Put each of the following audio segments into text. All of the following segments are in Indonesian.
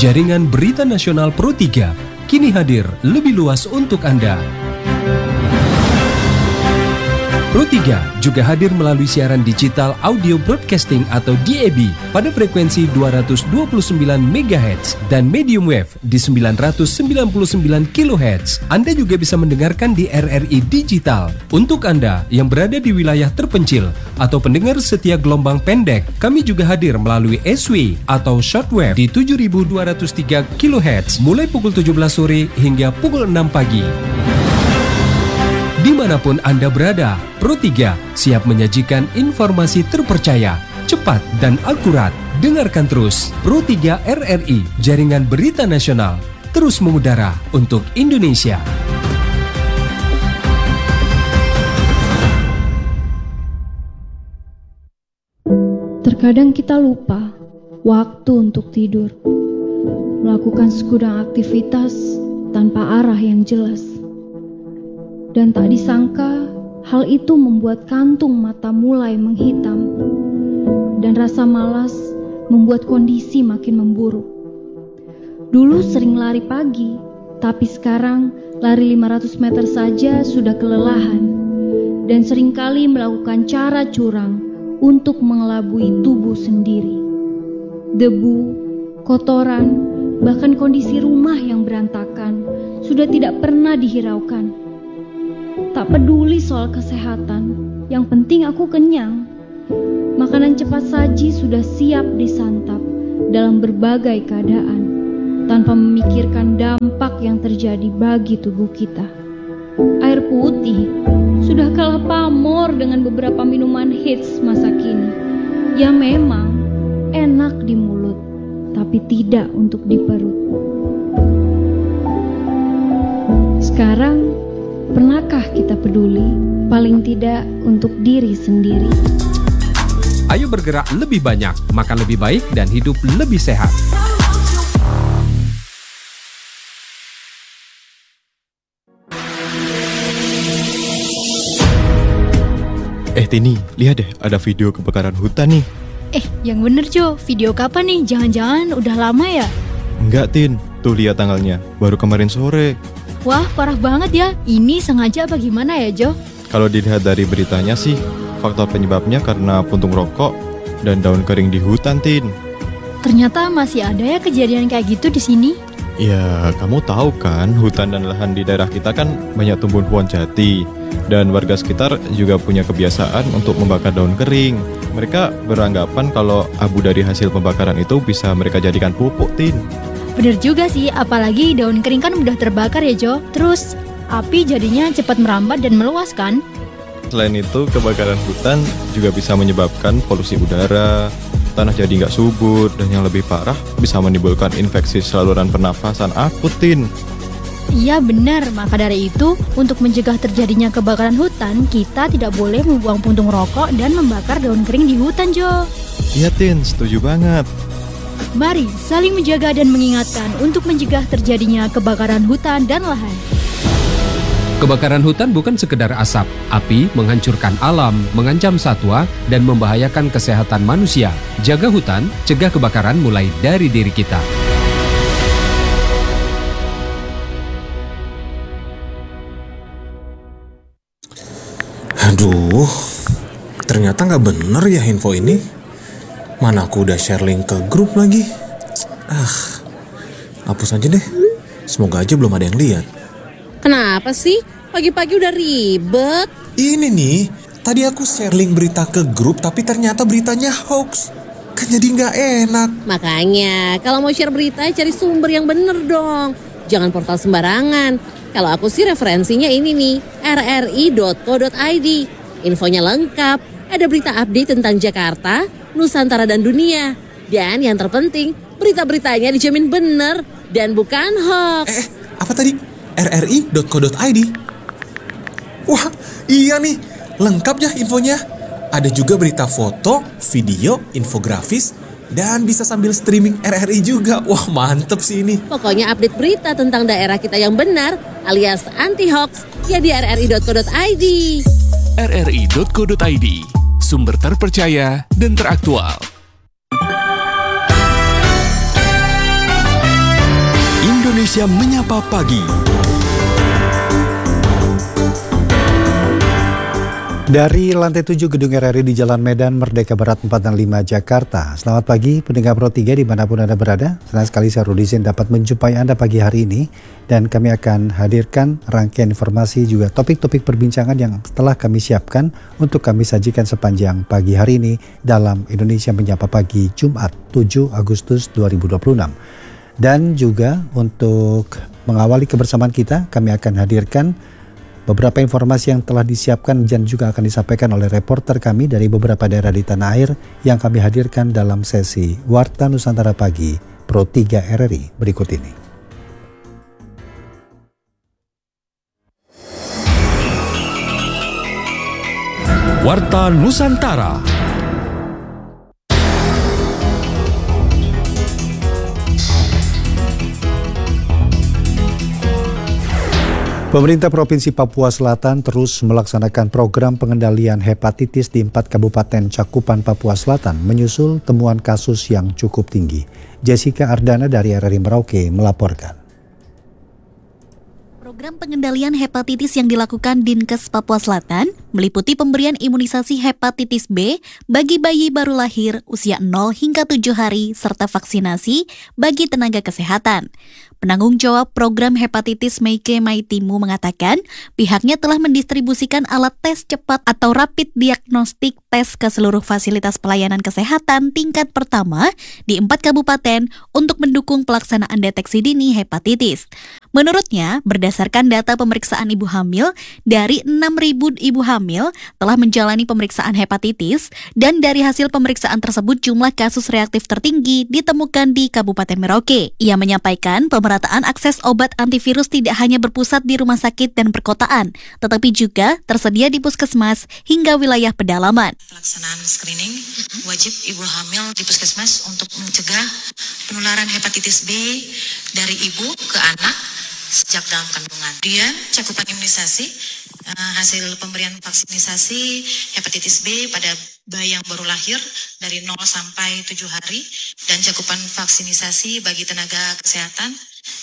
Jaringan Berita Nasional Pro 3 kini hadir lebih luas untuk Anda. Pro 3 juga hadir melalui siaran digital audio broadcasting atau DAB pada frekuensi 229 MHz dan medium wave di 999 kHz. Anda juga bisa mendengarkan di RRI Digital. Untuk Anda yang berada di wilayah terpencil atau pendengar setia gelombang pendek, kami juga hadir melalui SW atau shortwave di 7203 kHz mulai pukul 17 sore hingga pukul 6 pagi. Dimanapun Anda berada, Pro 3 siap menyajikan informasi terpercaya, cepat dan akurat. Dengarkan terus Pro 3 RRI, Jaringan Berita Nasional, terus mengudara untuk Indonesia. Terkadang kita lupa waktu untuk tidur, melakukan segudang aktivitas tanpa arah yang jelas. Dan tak disangka, hal itu membuat kantung mata mulai menghitam. Dan rasa malas membuat kondisi makin memburuk. Dulu sering lari pagi, tapi sekarang lari 500 meter saja sudah kelelahan. Dan seringkali melakukan cara curang untuk mengelabui tubuh sendiri. Debu, kotoran, bahkan kondisi rumah yang berantakan sudah tidak pernah dihiraukan. Tak peduli soal kesehatan, yang penting aku kenyang. Makanan cepat saji sudah siap disantap dalam berbagai keadaan, tanpa memikirkan dampak yang terjadi bagi tubuh kita. Air putih sudah kalah pamor dengan beberapa minuman hits masa kini. Ya memang enak di mulut, tapi tidak untuk di perut. Sekarang, pernahkah kita peduli, paling tidak untuk diri sendiri? Ayo bergerak lebih banyak, makan lebih baik, dan hidup lebih sehat. Tini, lihat deh, ada video kebakaran hutan nih. Yang bener Jo, video kapan nih? Jangan-jangan udah lama ya? Enggak Tin, tuh lihat tanggalnya, baru kemarin sore. Wah, parah banget ya. Ini sengaja apa gimana ya, Jo? Kalau dilihat dari beritanya sih, faktor penyebabnya karena puntung rokok dan daun kering di hutan, Tin. Ternyata masih ada ya kejadian kayak gitu di sini? Ya, kamu tahu kan, hutan dan lahan di daerah kita kan banyak tumbuh pohon jati. Dan warga sekitar juga punya kebiasaan untuk membakar daun kering. Mereka beranggapan kalau abu dari hasil pembakaran itu bisa mereka jadikan pupuk, Tin. Bener juga sih, apalagi daun kering kan mudah terbakar ya Jo. Terus api jadinya cepat merambat dan meluas kan? Selain itu, kebakaran hutan juga bisa menyebabkan polusi udara, tanah jadi nggak subur, dan yang lebih parah bisa menimbulkan infeksi saluran pernafasan akut, Tin. Iya benar, maka dari itu untuk mencegah terjadinya kebakaran hutan, kita tidak boleh membuang puntung rokok dan membakar daun kering di hutan, Jo. Iya Tin, setuju banget. Mari saling menjaga dan mengingatkan untuk mencegah terjadinya kebakaran hutan dan lahan. Kebakaran hutan bukan sekedar asap, api menghancurkan alam, mengancam satwa, dan membahayakan kesehatan manusia. Jaga hutan, cegah kebakaran mulai dari diri kita. Aduh, ternyata nggak bener ya info ini. Mana aku udah share link ke grup lagi. Hapus aja deh. Semoga aja belum ada yang lihat. Kenapa sih? Pagi-pagi udah ribet. Ini nih, tadi aku share link berita ke grup tapi ternyata beritanya hoax. Kan jadi nggak enak. Makanya, kalau mau share berita cari sumber yang bener dong. Jangan portal sembarangan. Kalau aku sih referensinya ini nih, rri.co.id. Infonya lengkap, ada berita update tentang Jakarta, Nusantara dan dunia. Dan yang terpenting, berita-beritanya dijamin bener dan bukan hoax. Apa tadi? rri.co.id. Wah, iya nih, lengkap ya infonya. Ada juga berita foto, video, infografis, dan bisa sambil streaming RRI juga. Wah, mantep sih ini. Pokoknya update berita tentang daerah kita yang benar alias anti-hoax ya di rri.co.id. rri.co.id, sumber terpercaya dan teraktual. Indonesia Menyapa Pagi. Dari lantai 7 Gedung RRI di Jalan Medan Merdeka Barat 4 dan 5 Jakarta. Selamat pagi pendengar Pro 3 dimanapun Anda berada. Senang sekali saya Rudisin dapat menjumpai Anda pagi hari ini. Dan kami akan hadirkan rangkaian informasi juga topik-topik perbincangan yang telah kami siapkan untuk kami sajikan sepanjang pagi hari ini dalam Indonesia Menyapa Pagi Jumat 7 Agustus 2026. Dan juga untuk mengawali kebersamaan kita, kami akan hadirkan beberapa informasi yang telah disiapkan dan juga akan disampaikan oleh reporter kami dari beberapa daerah di tanah air yang kami hadirkan dalam sesi Warta Nusantara Pagi Pro 3 RRI berikut ini. Warta Nusantara. Pemerintah Provinsi Papua Selatan terus melaksanakan program pengendalian hepatitis di 4 kabupaten cakupan Papua Selatan menyusul temuan kasus yang cukup tinggi. Jessica Ardana dari RRI Merauke melaporkan. Program pengendalian hepatitis yang dilakukan Dinkes Papua Selatan meliputi pemberian imunisasi hepatitis B bagi bayi baru lahir usia 0 hingga 7 hari serta vaksinasi bagi tenaga kesehatan. Penanggung jawab program hepatitis Meike Maitimu mengatakan pihaknya telah mendistribusikan alat tes cepat atau rapid diagnostic test ke seluruh fasilitas pelayanan kesehatan tingkat pertama di 4 kabupaten untuk mendukung pelaksanaan deteksi dini hepatitis. Menurutnya, berdasarkan data pemeriksaan ibu hamil, dari 6.000 ibu hamil telah menjalani pemeriksaan hepatitis dan dari hasil pemeriksaan tersebut jumlah kasus reaktif tertinggi ditemukan di Kabupaten Merauke. Ia menyampaikan pemerataan akses obat antivirus tidak hanya berpusat di rumah sakit dan perkotaan, tetapi juga tersedia di puskesmas hingga wilayah pedalaman. Pelaksanaan screening wajib ibu hamil di puskesmas untuk mencegah penularan hepatitis B dari ibu ke anak sejak dalam kandungan. Kemudian cakupan imunisasi, hasil pemberian vaksinasi hepatitis B pada bayi yang baru lahir dari 0 sampai 7 hari dan cakupan vaksinasi bagi tenaga kesehatan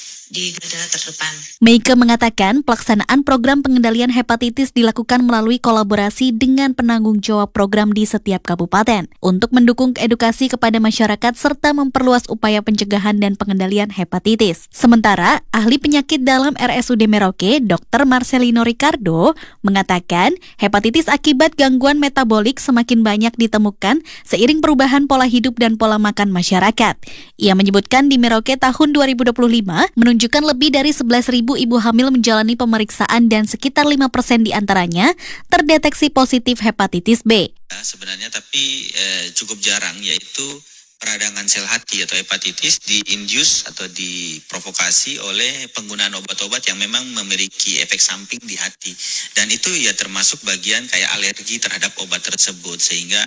di garda terdepan. Meike mengatakan pelaksanaan program pengendalian hepatitis dilakukan melalui kolaborasi dengan penanggung jawab program di setiap kabupaten untuk mendukung edukasi kepada masyarakat serta memperluas upaya pencegahan dan pengendalian hepatitis. Sementara, ahli penyakit dalam RSUD Merauke, Dr. Marcelino Ricardo, mengatakan hepatitis akibat gangguan metabolik semakin banyak ditemukan seiring perubahan pola hidup dan pola makan masyarakat. Ia menyebutkan di Merauke tahun 2025 menunjukkan lebih dari 11.000 ibu hamil menjalani pemeriksaan dan sekitar 5% diantaranya terdeteksi positif hepatitis B. Sebenarnya tapi cukup jarang, yaitu peradangan sel hati atau hepatitis diinduce atau diprovokasi oleh penggunaan obat-obat yang memang memiliki efek samping di hati. Dan itu ya termasuk bagian kayak alergi terhadap obat tersebut, sehingga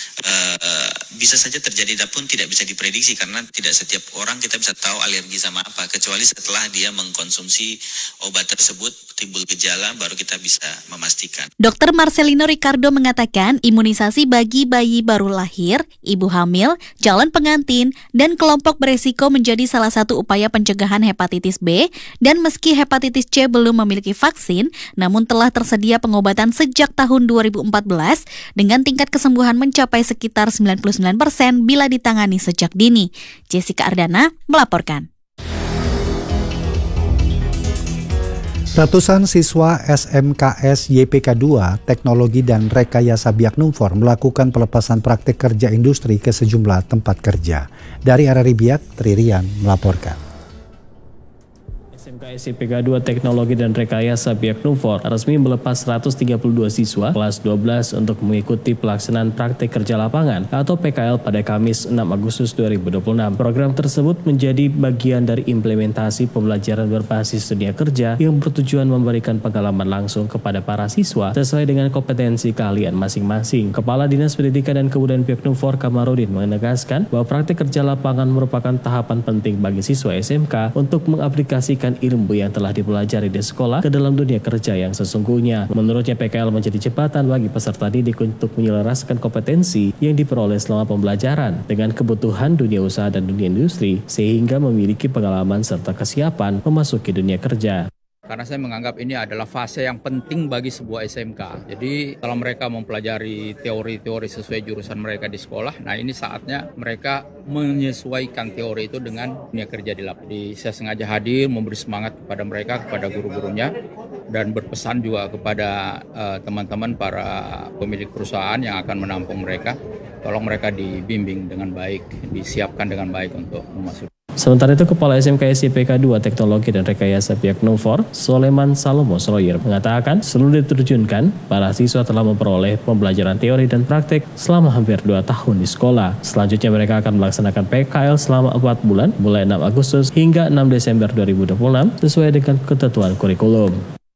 bisa saja terjadi pun tidak bisa diprediksi karena tidak setiap orang kita bisa tahu alergi sama apa, kecuali setelah dia mengkonsumsi obat tersebut timbul gejala baru kita bisa memastikan. Dr. Marcelino Ricardo mengatakan imunisasi bagi bayi baru lahir, ibu hamil, calon pengantin, dan kelompok beresiko menjadi salah satu upaya pencegahan hepatitis B, dan meski hepatitis C belum memiliki vaksin, namun telah tersedia pengobatan sejak tahun 2014 dengan tingkat kesembuhan mencapai sekitar 99% bila ditangani sejak dini. Jessica Ardana melaporkan. Ratusan siswa SMKS YPK 2 Teknologi dan Rekayasa Biak Numfor melakukan pelepasan praktek kerja industri ke sejumlah tempat kerja. Dari RRI Biak, Tririan melaporkan. SMKS YPK 2 Teknologi dan Rekayasa Biak Numfor resmi melepas 132 siswa kelas 12 untuk mengikuti pelaksanaan praktek kerja lapangan atau PKL pada Kamis 6 Agustus 2026. Program tersebut menjadi bagian dari implementasi pembelajaran berbasis dunia kerja yang bertujuan memberikan pengalaman langsung kepada para siswa sesuai dengan kompetensi keahlian masing-masing. Kepala Dinas Pendidikan dan Kebudayaan Biak Numfor Kamarudin menegaskan bahwa praktek kerja lapangan merupakan tahapan penting bagi siswa SMK untuk mengaplikasikan ilmu ilmu yang telah dipelajari di sekolah ke dalam dunia kerja yang sesungguhnya. Menurutnya PKL menjadi jembatan bagi peserta didik untuk menyelaraskan kompetensi yang diperoleh selama pembelajaran dengan kebutuhan dunia usaha dan dunia industri sehingga memiliki pengalaman serta kesiapan memasuki dunia kerja. Karena saya menganggap ini adalah fase yang penting bagi sebuah SMK. Jadi kalau mereka mempelajari teori-teori sesuai jurusan mereka di sekolah, nah ini saatnya mereka menyesuaikan teori itu dengan dunia kerja di lapangan. Jadi saya sengaja hadir memberi semangat kepada mereka, kepada guru-gurunya, dan berpesan juga kepada teman-teman para pemilik perusahaan yang akan menampung mereka. Tolong mereka dibimbing dengan baik, disiapkan dengan baik untuk memasuki. Sementara itu, Kepala SMK SIPK 2 Teknologi dan Rekayasa pihak Nufor, Soleman Salomo Sroyer, mengatakan seluruh diterjunkan, para siswa telah memperoleh pembelajaran teori dan praktek selama hampir 2 tahun di sekolah. Selanjutnya mereka akan melaksanakan PKL selama 4 bulan, mulai 6 Agustus hingga 6 Desember 2026, sesuai dengan ketentuan kurikulum.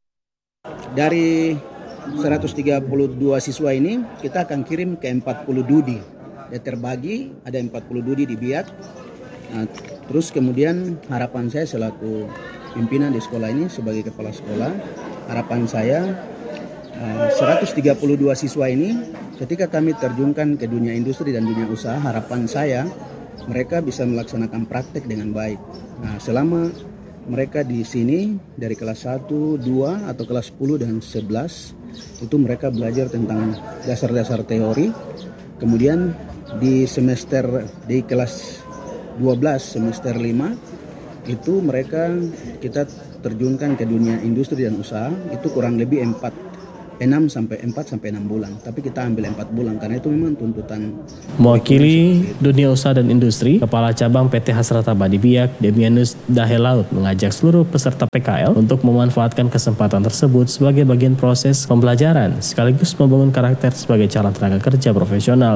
Dari 132 siswa ini, kita akan kirim ke 40 dudi. Ya, terbagi, ada 40 dudi di Biak. Nah, terus kemudian harapan saya selaku pimpinan di sekolah ini sebagai kepala sekolah, harapan saya 132 siswa ini ketika kami terjunkan ke dunia industri dan dunia usaha, harapan saya mereka bisa melaksanakan praktek dengan baik. Nah, selama mereka di sini dari kelas 1, 2 atau kelas 10 dan 11 itu mereka belajar tentang dasar-dasar teori. Kemudian di kelas 12 semester 5 itu mereka kita terjunkan ke dunia industri dan usaha, itu kurang lebih 4 sampai 6 bulan, tapi kita ambil 4 bulan karena itu memang tuntutan. Mewakili dunia usaha dan industri, Kepala Cabang PT Hasrata Badi Biak, Demianus Dahelaut, mengajak seluruh peserta PKL untuk memanfaatkan kesempatan tersebut sebagai bagian proses pembelajaran sekaligus membangun karakter sebagai calon tenaga kerja profesional.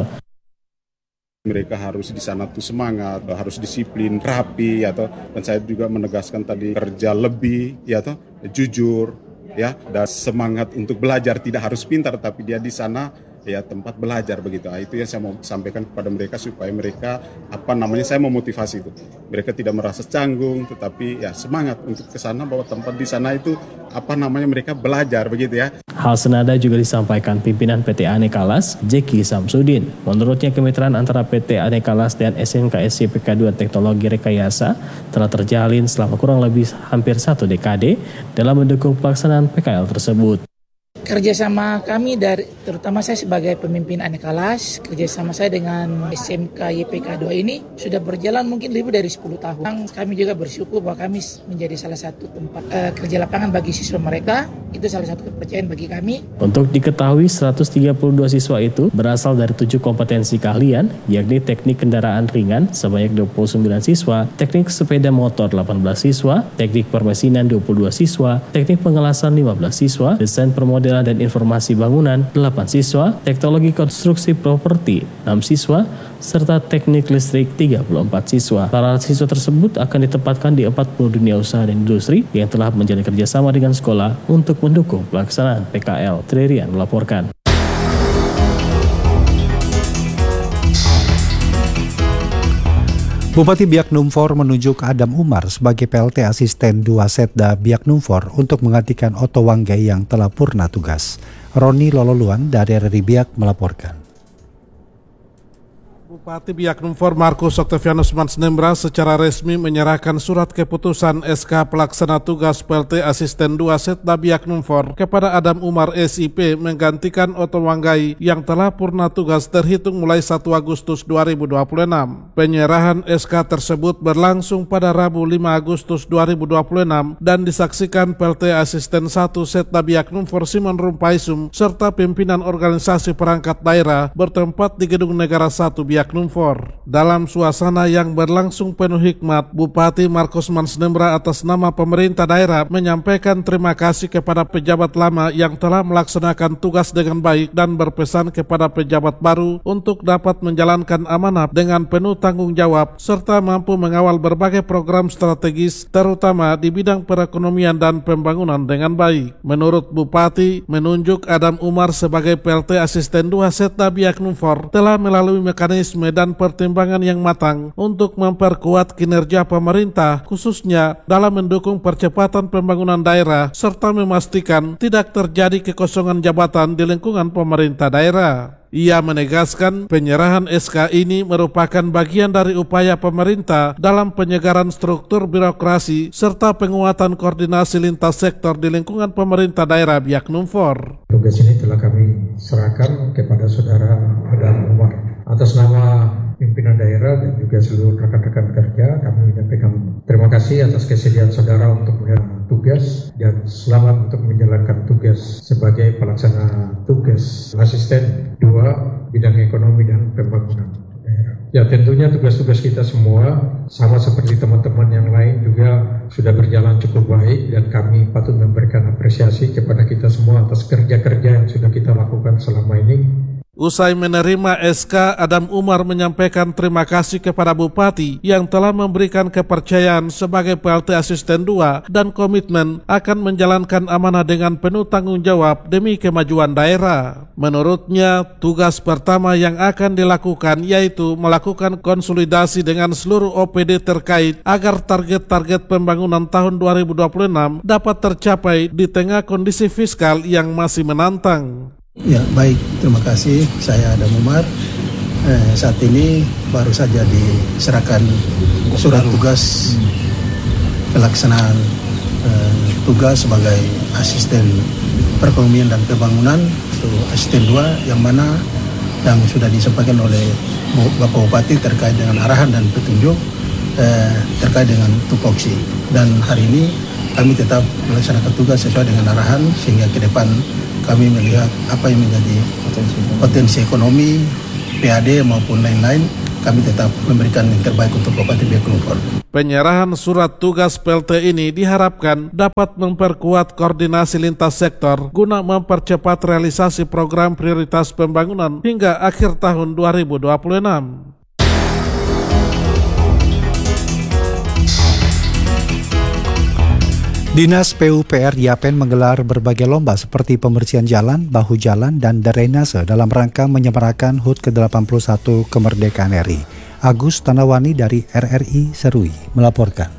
Mereka harus di sana tuh semangat, harus disiplin, rapi, dan saya juga menegaskan tadi kerja lebih, jujur, dan semangat untuk belajar, tidak harus pintar, tapi dia di sana tempat belajar begitu. Itu yang saya mau sampaikan kepada mereka supaya mereka saya memotivasi itu. Mereka tidak merasa canggung, tetapi semangat untuk ke sana bahwa tempat di sana itu mereka belajar begitu ya. Hal senada juga disampaikan pimpinan PT Anekalas, Jeki Samsudin. Menurutnya kemitraan antara PT Anekalas dan SMK SIPK 2 Teknologi Rekayasa telah terjalin selama kurang lebih hampir 1 dekade dalam mendukung pelaksanaan PKL tersebut. Kerjasama kami terutama saya sebagai pemimpin Anekalas, kerjasama saya dengan SMK YPK 2 ini sudah berjalan mungkin lebih dari 10 tahun. Kami juga bersyukur bahwa kami menjadi salah satu tempat kerja lapangan bagi siswa mereka. Itu salah satu kepercayaan bagi kami. Untuk diketahui 132 siswa itu berasal dari 7 kompetensi keahlian, yakni teknik kendaraan ringan sebanyak 29 siswa, teknik sepeda motor 18 siswa, teknik permesinan 22 siswa, teknik pengelasan 15 siswa, desain permodelan dan informasi bangunan 8 siswa, teknologi konstruksi properti 6 siswa, serta teknik listrik 34 siswa. Para siswa tersebut akan ditempatkan di 40 dunia usaha dan industri yang telah menjalin kerjasama dengan sekolah untuk mendukung pelaksanaan PKL. Tririan melaporkan. Bupati Biak Numfor menunjuk Adam Umar sebagai PLT Asisten 2 Setda Biak Numfor untuk menggantikan Otto Wanggai yang telah purna tugas. Roni Lololuan dari RRI Biak melaporkan. Bupati Biak Numfor Markus Octavianus Mansnembra secara resmi menyerahkan surat keputusan SK Pelaksana Tugas PLT Asisten 2 Setda Biak Numfor kepada Adam Umar SIP menggantikan Otto Wanggai yang telah purna tugas terhitung mulai 1 Agustus 2026. Penyerahan SK tersebut berlangsung pada Rabu 5 Agustus 2026 dan disaksikan PLT Asisten 1 Setda Biak Numfor Simon Rumpaisum serta pimpinan organisasi perangkat daerah bertempat di Gedung Negara 1 Biak Numfor. Dalam suasana yang berlangsung penuh hikmat, Bupati Markus Mansnembra atas nama pemerintah daerah menyampaikan terima kasih kepada pejabat lama yang telah melaksanakan tugas dengan baik dan berpesan kepada pejabat baru untuk dapat menjalankan amanah dengan penuh tanggung jawab serta mampu mengawal berbagai program strategis terutama di bidang perekonomian dan pembangunan dengan baik. Menurut Bupati, menunjuk Adam Umar sebagai PLT Asisten 2 Setda Biak Numfor telah melalui mekanisme realisme dan pertimbangan yang matang untuk memperkuat kinerja pemerintah, khususnya dalam mendukung percepatan pembangunan daerah serta memastikan tidak terjadi kekosongan jabatan di lingkungan pemerintah daerah. Ia menegaskan penyerahan SK ini merupakan bagian dari upaya pemerintah dalam penyegaran struktur birokrasi serta penguatan koordinasi lintas sektor di lingkungan pemerintah daerah Biak Numfor. Tugas ini telah kami serahkan kepada Saudara Adam Umar. Atas nama pimpinan daerah dan juga seluruh rekan-rekan kerja, kami menyampaikan terima kasih atas kesediaan saudara untuk melihat tugas dan selamat untuk menjalankan tugas sebagai pelaksana tugas asisten 2 bidang ekonomi dan pembangunan daerah. Ya, tentunya tugas-tugas kita semua sama seperti teman-teman yang lain juga sudah berjalan cukup baik dan kami patut memberikan apresiasi kepada kita semua atas kerja-kerja yang sudah kita lakukan selama ini. Usai menerima SK, Adam Umar menyampaikan terima kasih kepada Bupati yang telah memberikan kepercayaan sebagai PLT Asisten 2 dan komitmen akan menjalankan amanah dengan penuh tanggung jawab demi kemajuan daerah. Menurutnya, tugas pertama yang akan dilakukan yaitu melakukan konsolidasi dengan seluruh OPD terkait agar target-target pembangunan tahun 2026 dapat tercapai di tengah kondisi fiskal yang masih menantang. Ya, baik, terima kasih. Saya Adam Umar. Saat ini baru saja diserahkan surat tugas pelaksanaan tugas sebagai asisten perekonomian dan pembangunan atau asisten 2 yang mana yang sudah disampaikan oleh Bapak Bupati terkait dengan arahan dan petunjuk terkait dengan tupoksi. Dan hari ini kami tetap melaksanakan tugas sesuai dengan arahan sehingga ke depan kami melihat apa yang menjadi potensi ekonomi, PAD maupun lain-lain, kami tetap memberikan yang terbaik untuk Bupati Biak Numfor. Penyerahan surat tugas PLT ini diharapkan dapat memperkuat koordinasi lintas sektor guna mempercepat realisasi program prioritas pembangunan hingga akhir tahun 2026. Dinas PUPR Yapen menggelar berbagai lomba seperti pembersihan jalan, bahu jalan, dan drainase dalam rangka menyemarakan HUT ke-81 kemerdekaan RI. Agus Tanawani dari RRI Serui melaporkan.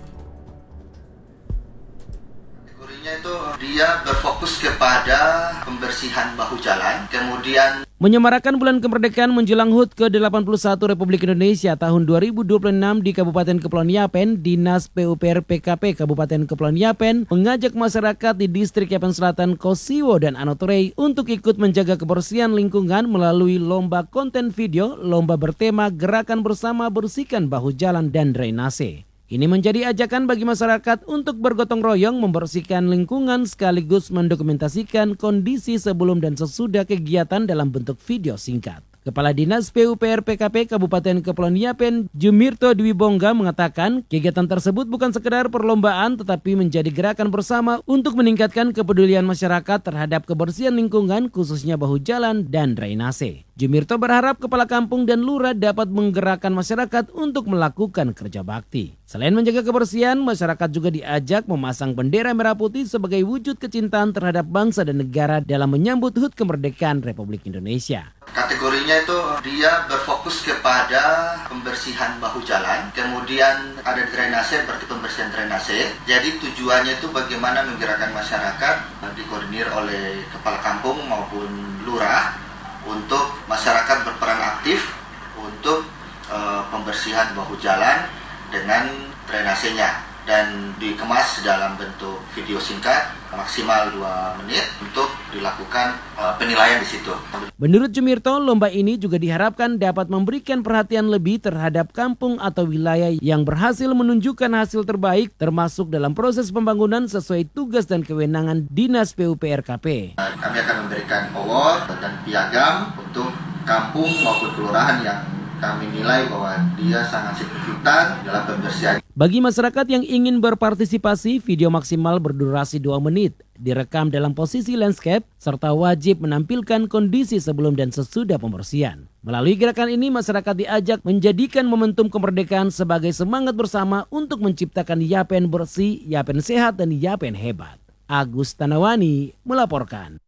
Kategorinya itu dia berfokus kepada pembersihan bahu jalan, kemudian menyemarakan bulan kemerdekaan menjelang HUT ke-81 Republik Indonesia tahun 2026 di Kabupaten Kepulauan Yapen, Dinas PUPR PKP Kabupaten Kepulauan Yapen mengajak masyarakat di Distrik Yapen Selatan, Kosiwo, dan Anotorei untuk ikut menjaga kebersihan lingkungan melalui lomba konten video, lomba bertema Gerakan Bersama Bersihkan Bahu Jalan dan Drainase. Ini menjadi ajakan bagi masyarakat untuk bergotong royong membersihkan lingkungan sekaligus mendokumentasikan kondisi sebelum dan sesudah kegiatan dalam bentuk video singkat. Kepala Dinas PUPR PKP Kabupaten Kepulauan Yapen, Jumirto Dwi Bongga mengatakan kegiatan tersebut bukan sekedar perlombaan tetapi menjadi gerakan bersama untuk meningkatkan kepedulian masyarakat terhadap kebersihan lingkungan khususnya bahu jalan dan drainase. Jumirto berharap kepala kampung dan lurah dapat menggerakkan masyarakat untuk melakukan kerja bakti. Selain menjaga kebersihan, masyarakat juga diajak memasang bendera merah putih sebagai wujud kecintaan terhadap bangsa dan negara dalam menyambut HUT kemerdekaan Republik Indonesia. Kategorinya itu dia berfokus kepada pembersihan bahu jalan, kemudian ada drainase, berarti pembersihan drainase. Jadi tujuannya itu bagaimana menggerakkan masyarakat, dikoordinir oleh kepala kampung maupun lurah, untuk masyarakat berperan aktif untuk pembersihan bahu jalan dengan drainasenya, dan dikemas dalam bentuk video singkat maksimal 2 menit untuk dilakukan penilaian di situ. Menurut Jumirto, lomba ini juga diharapkan dapat memberikan perhatian lebih terhadap kampung atau wilayah yang berhasil menunjukkan hasil terbaik termasuk dalam proses pembangunan sesuai tugas dan kewenangan Dinas PUPR KP. Kami akan memberikan award dan piagam untuk kampung maupun kelurahan yang kami nilai bahwa dia sangat signifikan dalam pembersihan. Bagi masyarakat yang ingin berpartisipasi, video maksimal berdurasi 2 menit, direkam dalam posisi landscape, serta wajib menampilkan kondisi sebelum dan sesudah pembersihan. Melalui gerakan ini, masyarakat diajak menjadikan momentum kemerdekaan sebagai semangat bersama untuk menciptakan Yapen bersih, Yapen sehat, dan Yapen hebat. Agus Tanawani melaporkan.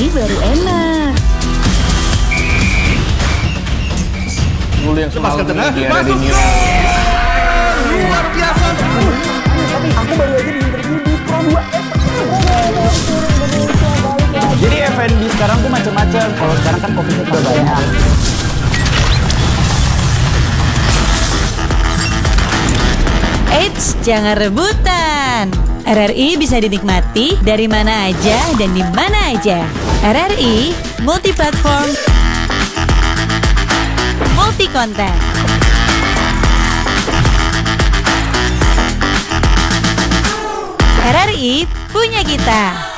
ini baru enak. Dulu yang semalam di RRI News. Luar biasa. Aku baru aja diinterview di Pro 2. Jadi F&B sekarang tuh macam-macam. Kalau sekarang kan kopinya udah banyak. Eits, jangan rebutan. RRI bisa dinikmati dari mana aja dan di mana aja. RRI multi-platform, multi-konten. RRI punya kita.